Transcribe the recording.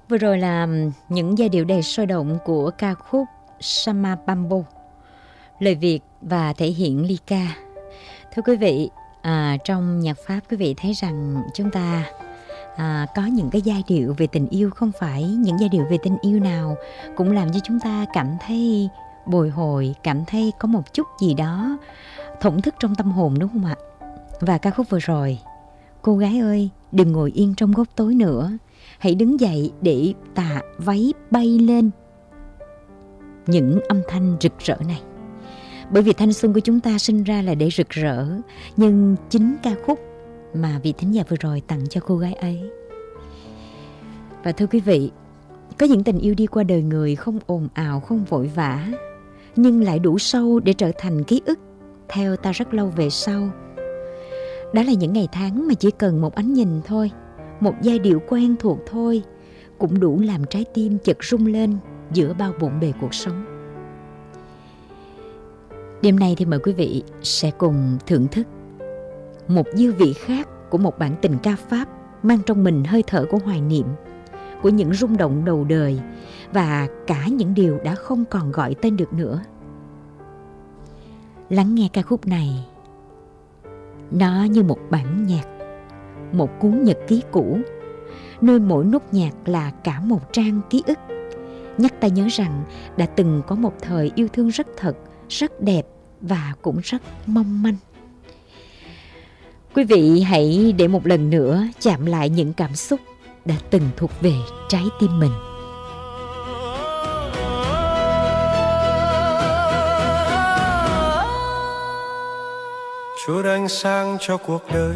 Vừa rồi là những giai điệu đầy sôi động của ca khúc Sama Bamboo, lời Việt và thể hiện ly ca. Thưa quý vị, trong nhạc Pháp quý vị thấy rằng chúng ta có những cái giai điệu về tình yêu, không phải những giai điệu về tình yêu nào cũng làm cho chúng ta cảm thấy bồi hồi, cảm thấy có một chút gì đó thổn thức trong tâm hồn, đúng không ạ? Và ca khúc vừa rồi, cô gái ơi đừng ngồi yên trong góc tối nữa, hãy đứng dậy để tà váy bay lên, những âm thanh rực rỡ này. Bởi vì thanh xuân của chúng ta sinh ra là để rực rỡ, nhưng chính ca khúc mà vị thính giả vừa rồi tặng cho cô gái ấy. Và thưa quý vị, có những tình yêu đi qua đời người không ồn ào, không vội vã, nhưng lại đủ sâu để trở thành ký ức theo ta rất lâu về sau. Đó là những ngày tháng mà chỉ cần một ánh nhìn thôi, một giai điệu quen thuộc thôi, cũng đủ làm trái tim chợt rung lên giữa bao bộn bề cuộc sống. Đêm nay thì mời quý vị sẽ cùng thưởng thức một dư vị khác của một bản tình ca Pháp mang trong mình hơi thở của hoài niệm, của những rung động đầu đời và cả những điều đã không còn gọi tên được nữa. Lắng nghe ca khúc này, nó như một bản nhạc, một cuốn nhật ký cũ, nơi mỗi nốt nhạc là cả một trang ký ức, nhắc ta nhớ rằng đã từng có một thời yêu thương rất thật, rất đẹp và cũng rất mong manh. Quý vị hãy để một lần nữa chạm lại những cảm xúc đã từng thuộc về trái tim mình. Chút ánh sáng cho cuộc đời,